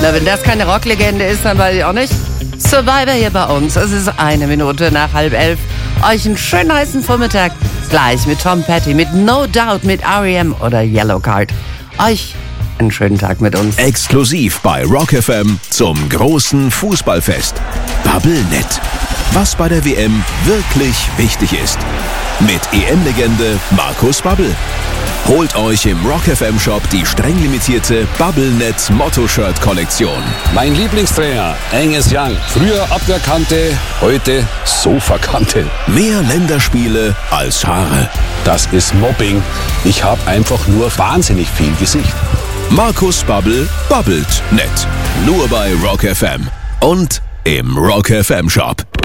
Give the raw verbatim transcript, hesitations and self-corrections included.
Na, wenn das keine Rocklegende ist, dann weiß ich auch nicht. Survivor hier bei uns. Es ist eine Minute nach halb elf. Euch einen schönen heißen Vormittag. Gleich mit Tom Petty, mit No Doubt, mit R E M oder Yellowcard. Euch einen schönen Tag mit uns. Exklusiv bei Rock F M zum großen Fußballfest. Bubblenet. Was bei der W M wirklich wichtig ist. Mit E M-Legende Markus Babbel. Holt euch im Rock F M Shop die streng limitierte Bubblenet Motto-Shirt-Kollektion. Mein Lieblingstrainer, Angus Young. Früher Abwehrkante, heute Sofakante. Mehr Länderspiele als Haare. Das ist Mobbing. Ich habe einfach nur wahnsinnig viel Gesicht. Markus Babbel babbelt nett. Nur bei Rock F M. Und im Rock F M Shop.